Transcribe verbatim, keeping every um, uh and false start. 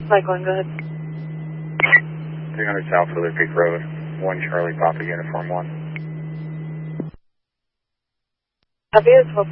Cycling, go ahead. three hundred South Willow Creek Road, one Charlie Papa Uniform one. Copy, it's